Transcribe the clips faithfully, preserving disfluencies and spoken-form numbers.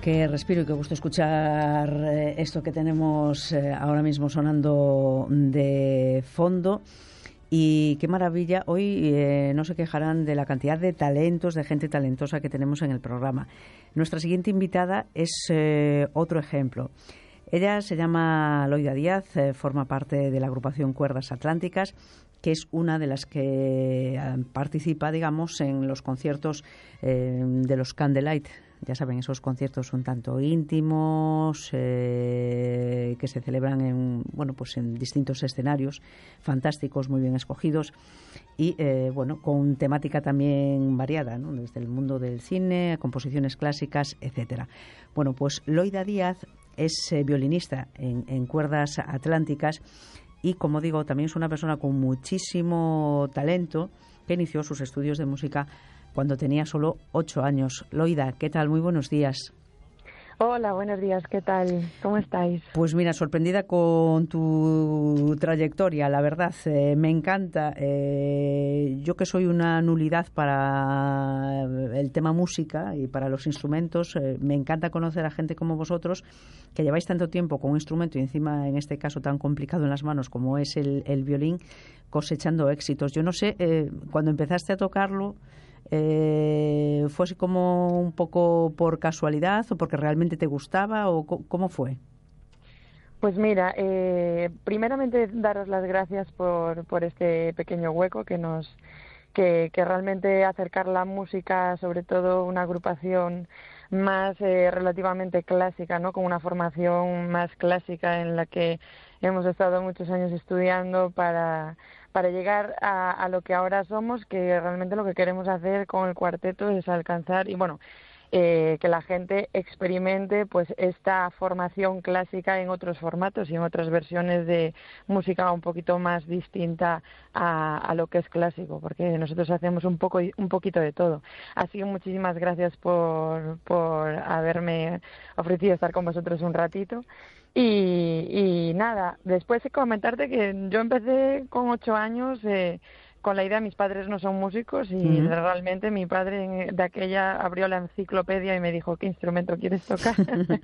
Qué respiro y qué gusto escuchar eh, esto que tenemos eh, ahora mismo sonando de fondo. Y qué maravilla, hoy eh, no se quejarán de la cantidad de talentos, de gente talentosa que tenemos en el programa. Nuestra siguiente invitada es eh, otro ejemplo. Ella se llama Loida Díaz, eh, forma parte de la agrupación Cuerdas Atlánticas, que es una de las que eh, participa, digamos, en los conciertos eh, de los Candlelight. Ya saben, esos conciertos un tanto íntimos, eh, que se celebran en, bueno, pues en distintos escenarios fantásticos, muy bien escogidos y eh, bueno, con temática también variada, ¿no? Desde el mundo del cine, a composiciones clásicas, etcétera. Bueno, pues Loida Díaz es eh, violinista en, en Cuerdas Atlánticas y, como digo, también es una persona con muchísimo talento que inició sus estudios de música cuando tenía solo ocho años. Loida, ¿qué tal? Muy buenos días. Hola, buenos días, ¿qué tal? ¿Cómo estáis? Pues mira, sorprendida con tu trayectoria, la verdad, eh, me encanta. Eh, yo que soy una nulidad para el tema música y para los instrumentos, eh, me encanta conocer a gente como vosotros, que lleváis tanto tiempo con un instrumento y encima, en este caso, tan complicado en las manos como es el, el violín, cosechando éxitos. Yo no sé, eh, cuando empezaste a tocarlo, Eh, ¿fue así como un poco por casualidad o porque realmente te gustaba o cómo fue? Pues mira, eh, primeramente daros las gracias por, por este pequeño hueco que nos que, que realmente acercar la música, sobre todo una agrupación más eh, relativamente clásica, ¿no? Con una formación más clásica en la que hemos estado muchos años estudiando para para llegar a, a lo que ahora somos, que realmente lo que queremos hacer con el cuarteto es alcanzar y bueno, eh, que la gente experimente pues esta formación clásica en otros formatos y en otras versiones de música un poquito más distinta a, a lo que es clásico, porque nosotros hacemos un poco un poquito de todo. Así que muchísimas gracias por, por haberme ofrecido estar con vosotros un ratito. Y, y nada, después de comentarte que yo empecé con ocho años eh, con la idea, mis padres no son músicos y uh-huh. realmente mi padre de aquella abrió la enciclopedia y me dijo, ¿qué instrumento quieres tocar?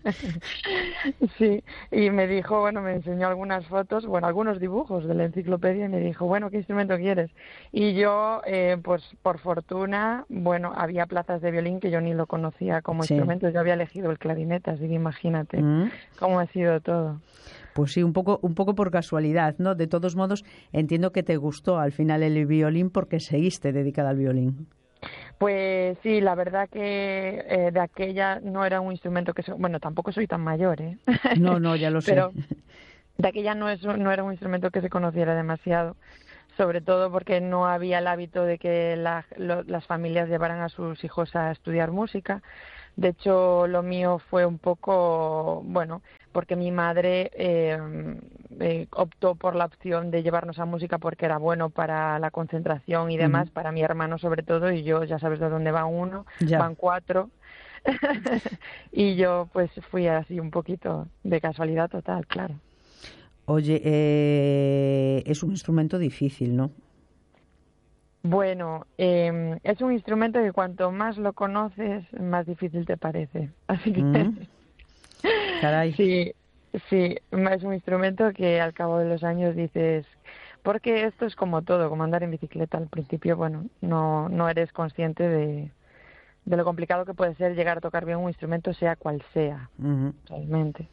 Sí, y me dijo, bueno, me enseñó algunas fotos, bueno, algunos dibujos de la enciclopedia y me dijo, bueno, ¿qué instrumento quieres? Y yo, eh, pues por fortuna, bueno, había plazas de violín que yo ni lo conocía como sí. instrumento, yo había elegido el clarinete, así que imagínate uh-huh. cómo ha sido todo. Pues sí, un poco, un poco por casualidad, ¿no? De todos modos, entiendo que te gustó al final el violín porque seguiste dedicada al violín. Pues sí, la verdad que eh, de aquella no era un instrumento que... So, bueno, tampoco soy tan mayor, ¿eh? No, no, ya lo sé. Pero de aquella no, es, no era un instrumento que se conociera demasiado, sobre todo porque no había el hábito de que la, lo, las familias llevaran a sus hijos a estudiar música. De hecho, lo mío fue un poco, bueno, porque mi madre eh, eh, optó por la opción de llevarnos a música porque era bueno para la concentración y demás, uh-huh. para mi hermano sobre todo, y yo ya sabes de dónde va uno, ya. Van cuatro, y yo pues fui así un poquito de casualidad total, claro. Oye, eh, es un instrumento difícil, ¿no? Bueno, eh, es un instrumento que cuanto más lo conoces, más difícil te parece. Así que mm. Caray. Sí, sí, es un instrumento que al cabo de los años dices, porque esto es como todo, como andar en bicicleta. Al principio, bueno, no, no eres consciente de, de lo complicado que puede ser llegar a tocar bien un instrumento, sea cual sea, uh-huh. realmente.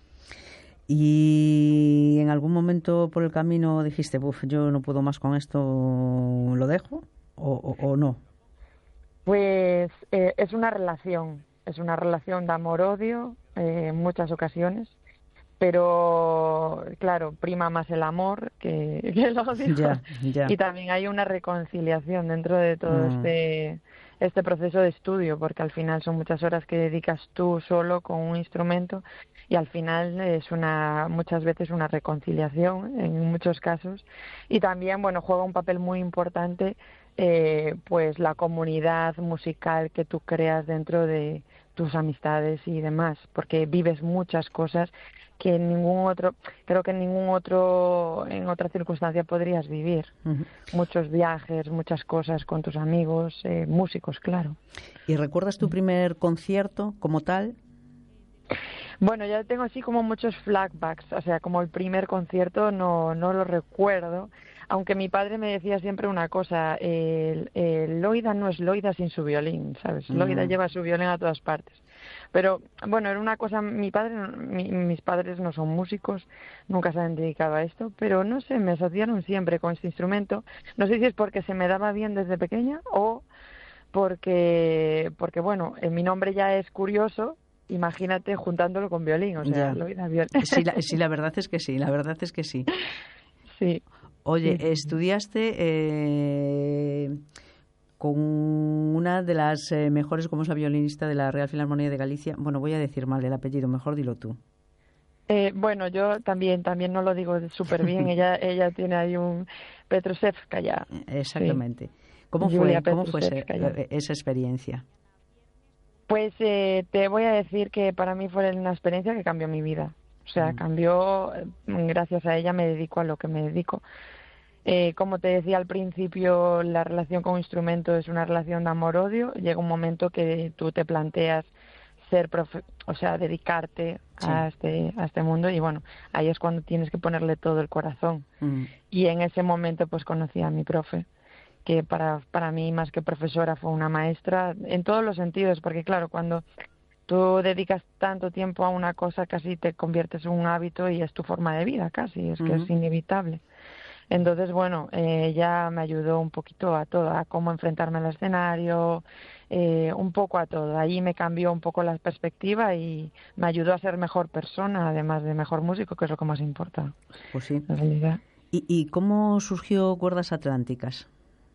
¿Y en algún momento por el camino dijiste, buf, yo no puedo más con esto, lo dejo o, o, o no? Pues eh, es una relación, es una relación de amor-odio eh, en muchas ocasiones, pero claro, prima más el amor que, que el odio. Ya, ya. Y también hay una reconciliación dentro de todo mm. este, este proceso de estudio, porque al final son muchas horas que dedicas tú solo con un instrumento y al final es una muchas veces una reconciliación en muchos casos. Y también, bueno, juega un papel muy importante eh, pues la comunidad musical que tú creas dentro de tus amistades y demás, porque vives muchas cosas que en ningún otro, creo que en ningún otro, en otra circunstancia podrías vivir. Uh-huh. Muchos viajes, muchas cosas con tus amigos, eh, músicos, claro. ¿Y recuerdas tu primer concierto como tal? Bueno, yo tengo así como muchos flashbacks, o sea, como el primer concierto no, no lo recuerdo, aunque mi padre me decía siempre una cosa, el, el Loida no es Loida sin su violín, ¿sabes? Loida Mm. lleva su violín a todas partes. Pero bueno, era una cosa, mi padre, mi- mis padres no son músicos, nunca se han dedicado a esto, pero no sé, me asociaron siempre con este instrumento. No sé si es porque se me daba bien desde pequeña o porque, porque bueno, eh, mi nombre ya es curioso, imagínate juntándolo con violín, o sea, Ya. Loida violín. Sí, la, sí, la verdad es que sí, la verdad es que sí. Sí, Oye, sí, sí. estudiaste eh, con una de las eh, mejores, como es la violinista de la Real Filarmonía de Galicia. Bueno, voy a decir mal el apellido, mejor dilo tú. Eh, bueno, yo también, también no lo digo súper bien. Ella, ella tiene ahí un Petrusevskaya, sí, Exactamente. ¿Cómo Julia fue, cómo fue ese- Petrusevskaya. eh, esa experiencia? Pues eh, te voy a decir que para mí fue una experiencia que cambió mi vida. O sea, Mm. cambió, eh, gracias a ella me dedico a lo que me dedico. Eh, como te decía al principio, la relación con un instrumento es una relación de amor-odio. Llega un momento que tú te planteas ser profe, o sea, dedicarte Sí. a este, a este mundo y bueno, ahí es cuando tienes que ponerle todo el corazón. Mm. Y en ese momento pues conocí a mi profe, que para, para mí más que profesora fue una maestra en todos los sentidos, porque claro, cuando tú dedicas tanto tiempo a una cosa casi te conviertes en un hábito y es tu forma de vida casi, es que es Ujú. inevitable. Entonces, bueno, eh, ella me ayudó un poquito a todo, a cómo enfrentarme al escenario, eh, un poco a todo. Ahí me cambió un poco la perspectiva y me ayudó a ser mejor persona, además de mejor músico, que es lo que más importa, Pues sí. en realidad. ¿Y, y cómo surgió Cuerdas Atlánticas?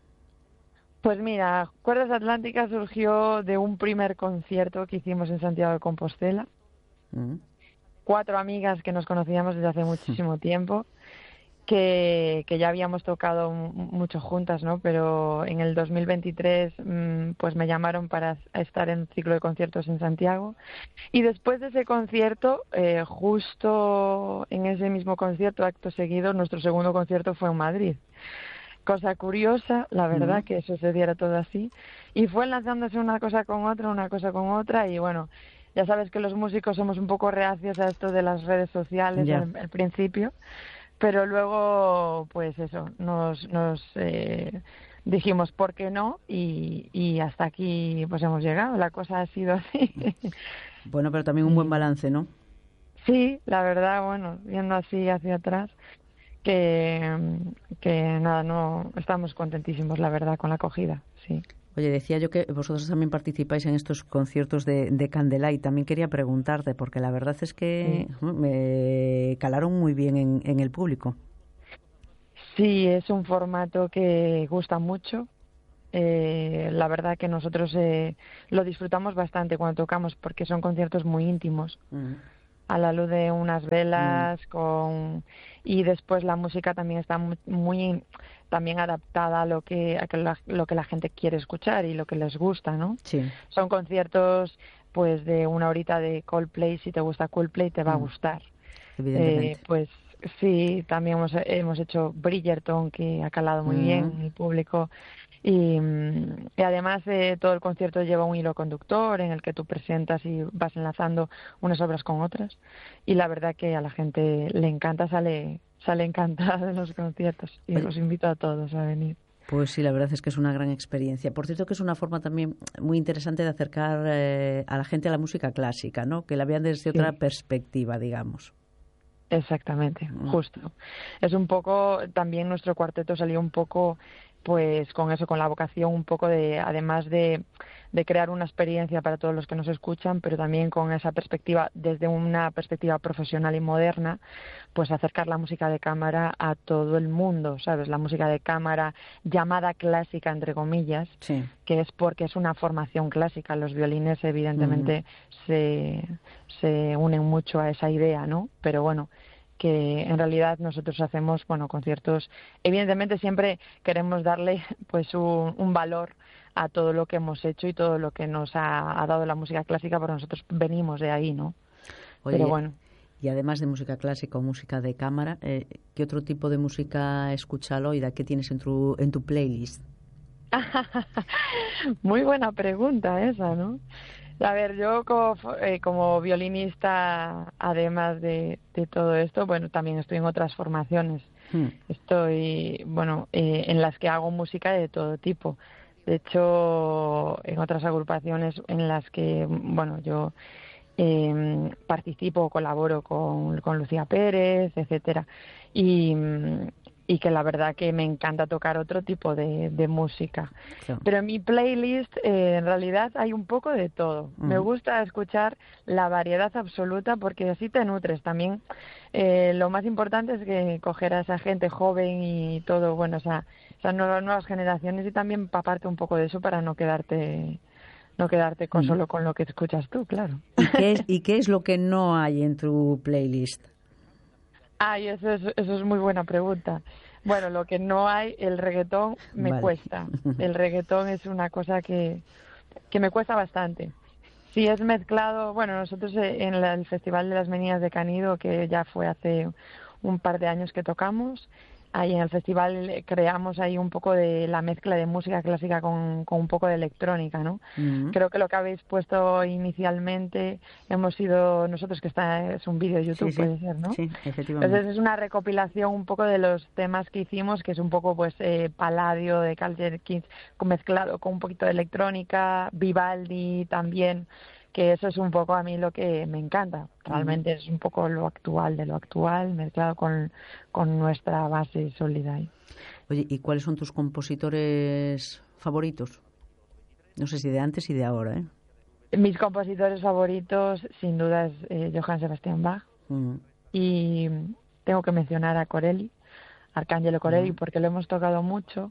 Pues mira, Cuerdas Atlánticas surgió de un primer concierto que hicimos en Santiago de Compostela. Mm. Cuatro amigas que nos conocíamos desde hace muchísimo tiempo. Que, que ya habíamos tocado m- mucho juntas, ¿no? Pero en el dos mil veintitrés mm, pues me llamaron para estar en un ciclo de conciertos en Santiago y después de ese concierto, eh, justo en ese mismo concierto, acto seguido, nuestro segundo concierto fue en Madrid. Cosa curiosa, la verdad, Mm. que sucediera todo así. Y fue enlazándose una cosa con otra, una cosa con otra y bueno, ya sabes que los músicos somos un poco reacios a esto de las redes sociales Ya. al, al principio. Pero luego, pues eso, nos, nos eh, dijimos por qué no y, y hasta aquí pues hemos llegado. La cosa ha sido así. Bueno, pero también un buen Y balance, ¿no? sí, la verdad, bueno, viendo así hacia atrás, que, que nada, no estamos contentísimos, la verdad, con la acogida, sí. Oye, decía yo que vosotros también participáis en estos conciertos de, de Candelay. También quería preguntarte, porque la verdad es que Sí, mm, me calaron muy bien en, en el público. sí, es un formato que gusta mucho. Eh, la verdad que nosotros eh, lo disfrutamos bastante cuando tocamos porque son conciertos muy íntimos. Mm. A la luz de unas Mm. velas con y después la música también está muy, muy también adaptada a lo que a que la, lo que la gente quiere escuchar y lo que les gusta, ¿no? Sí. Son conciertos pues de una horita de Coldplay, si te gusta Coldplay te va a Mm. gustar. Eh, Evidentemente. pues sí, también hemos, hemos hecho Bridgerton, que ha calado muy bien Mm. en el público. Y, mm, y además eh, todo el concierto lleva un hilo conductor en el que tú presentas y vas enlazando unas obras con otras. Y la verdad que a la gente le encanta, sale, sale encantada de los conciertos. Y Oye, os invito a todos a venir. pues sí, la verdad es que es una gran experiencia. Por cierto, que es una forma también muy interesante de acercar eh, a la gente a la música clásica, ¿no? Que la vean desde otra Sí. perspectiva, digamos. Exactamente, Mm. justo. Es un poco, también nuestro cuarteto salió un poco, pues con eso, con la vocación un poco de, además de, de crear una experiencia para todos los que nos escuchan, pero también con esa perspectiva, desde una perspectiva profesional y moderna, pues acercar la música de cámara a todo el mundo, ¿sabes? La música de cámara llamada clásica, entre comillas, Sí. que es porque es una formación clásica. Los violines, Ujú. evidentemente, se, se unen mucho a esa idea, ¿no? Pero bueno, que en realidad nosotros hacemos, bueno, conciertos. Evidentemente siempre queremos darle, pues, un, un valor a todo lo que hemos hecho y todo lo que nos ha, ha dado la música clásica, porque nosotros venimos de ahí, ¿no? Pero Oye, bueno. y además de música clásica o música de cámara, eh, ¿qué otro tipo de música escucha Loida? ¿Qué tienes en tu, en tu playlist? Muy buena pregunta esa, ¿no? A ver, yo como, eh, como violinista, además de, de todo esto, bueno, también estoy en otras formaciones. Hmm. Estoy, bueno, eh, en las que hago música de todo tipo. De hecho, en otras agrupaciones en las que, bueno, yo eh, participo, colaboro con, con Lucía Pérez, etcétera. Y, y que la verdad que me encanta tocar otro tipo de, de música. Claro. Pero en mi playlist eh, en realidad hay un poco de todo. Uh-huh. Me gusta escuchar la variedad absoluta porque así te nutres también. Eh, lo más importante es que coger a esa gente joven y todo, bueno, o sea, esas nuevas, nuevas generaciones y también paparte un poco de eso para no quedarte no quedarte con, uh-huh. solo con lo que escuchas tú, claro. ¿Y qué es, y qué es lo que no hay en tu playlist? Ay, eso es, eso es muy buena pregunta. Bueno, lo que no hay, el reggaetón me vale. cuesta. El reggaetón es una cosa que, que me cuesta bastante. Si es mezclado, bueno, nosotros en el Festival de las Meninas de Canido, que ya fue hace un par de años que tocamos, ahí en el festival creamos ahí un poco de la mezcla de música clásica con, con un poco de electrónica, ¿no? Uh-huh. Creo que lo que habéis puesto inicialmente hemos sido nosotros, que está es un vídeo de YouTube, sí, sí. puede ser, ¿no? Sí, efectivamente. Entonces es una recopilación un poco de los temas que hicimos, que es un poco pues eh, Palladio de Culture Kings mezclado con un poquito de electrónica, Vivaldi también, que eso es un poco a mí lo que me encanta. Realmente es un poco lo actual de lo actual, mezclado con, con nuestra base sólida. Oye, ¿y cuáles son tus compositores favoritos? No sé si de antes y de ahora, ¿eh? Mis compositores favoritos, sin duda, es eh, Johann Sebastian Bach. Uh-huh. Y tengo que mencionar a Corelli, Arcángelo Corelli, uh-huh. porque lo hemos tocado mucho.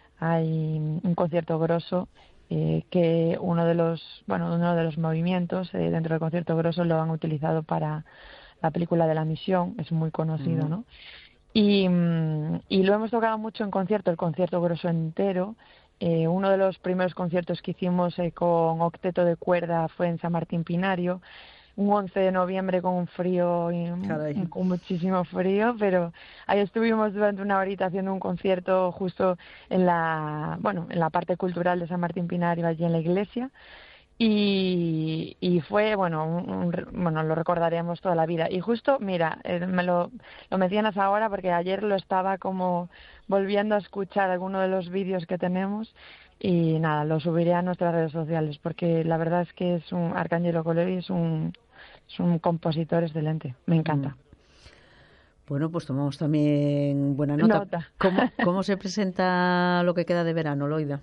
Hay un concierto grosso. Eh, que uno de los bueno uno de los movimientos eh, dentro del concierto grosso lo han utilizado para la película de La Misión, es muy conocido, uh-huh. ¿no? Y, y lo hemos tocado mucho en concierto, el concierto grosso entero. Eh, uno de los primeros conciertos que hicimos eh, con octeto de cuerda fue en San Martín Pinario, un once de noviembre con un frío, y, con muchísimo frío, pero ahí estuvimos durante una horita haciendo un concierto justo en la, bueno, en la parte cultural de San Martín Pinario, allí en la iglesia, y, y fue, bueno, un, un, bueno, lo recordaremos toda la vida. Y justo, mira, eh, me lo, lo mencionas ahora porque ayer lo estaba como volviendo a escuchar alguno de los vídeos que tenemos. Y nada, lo subiré a nuestras redes sociales porque la verdad es que es un Arcángelo Corelli, es un es un compositor excelente, me encanta. Bueno, pues tomamos también buena nota. nota. ¿Cómo, ¿Cómo se presenta lo que queda de verano, Loida?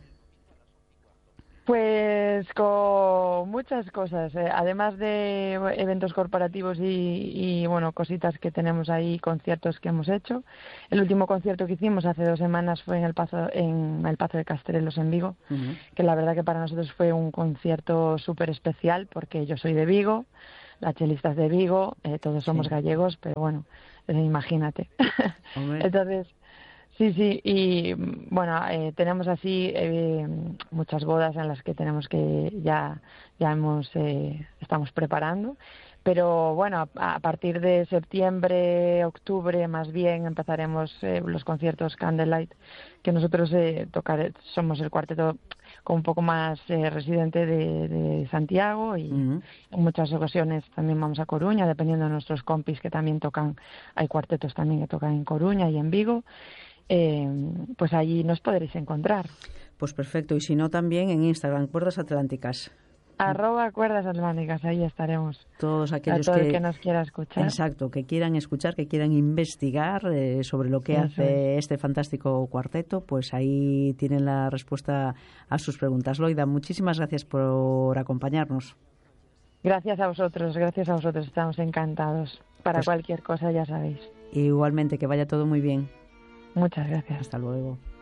Pues con muchas cosas, eh, además de eventos corporativos y, y bueno, cositas que tenemos ahí, conciertos que hemos hecho. El último concierto que hicimos hace dos semanas fue en el Pazo, en el Pazo de Castrelos en Vigo, uh-huh. que la verdad que para nosotros fue un concierto súper especial porque yo soy de Vigo, la chelista es de Vigo, eh, todos somos sí. gallegos, pero bueno, eh, imagínate. Entonces, sí, sí, y bueno, eh, tenemos así eh, muchas bodas en las que tenemos que ya ya hemos eh, estamos preparando, pero bueno, a, a partir de septiembre, octubre, más bien empezaremos eh, los conciertos Candlelight, que nosotros eh, tocar somos el cuarteto con un poco más eh, residente de, de Santiago y uh-huh. en muchas ocasiones también vamos a Coruña, dependiendo de nuestros compis que también tocan, hay cuartetos también que tocan en Coruña y en Vigo. Eh, pues allí nos podréis encontrar. Pues perfecto, y si no también en Instagram, Cuerdas Atlánticas. Arroba Cuerdas Atlánticas, ahí estaremos. Todos aquellos todo que, el que nos quiera escuchar. Exacto, que quieran escuchar, que quieran investigar eh, sobre lo que Eso hace es. este fantástico cuarteto, pues ahí tienen la respuesta a sus preguntas. Loida, muchísimas gracias por acompañarnos. Gracias a vosotros, gracias a vosotros, estamos encantados. Para pues, cualquier cosa ya sabéis. Igualmente, que vaya todo muy bien. Muchas gracias. Hasta luego.